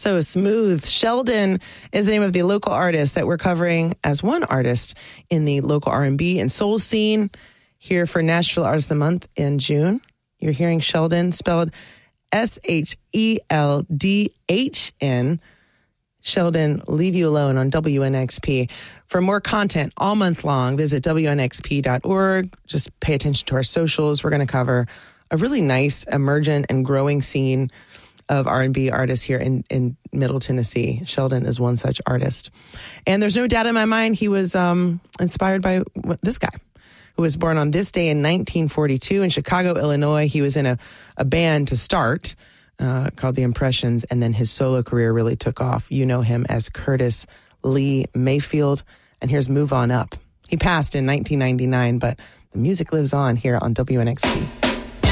So smooth. Sheldon is the name of the local artist that we're covering as one artist in the local R&B and soul scene here for Nashville Artist of the Month in June. You're hearing Sheldon, spelled Sheldhn. Sheldon, Leave You Alone on WNXP. For more content all month long, visit WNXP.org. Just pay attention to our socials. We're going to cover a really nice, emergent, and growing scene of R&B artists here in Middle Tennessee. Sheldon is one such artist. And there's no doubt in my mind he was inspired by this guy, who was born on this day in 1942 in Chicago, Illinois. He was in a band to start called The Impressions, and then his solo career really took off. You know him as Curtis Lee Mayfield, and here's Move On Up. He passed in 1999, but the music lives on here on WNXP.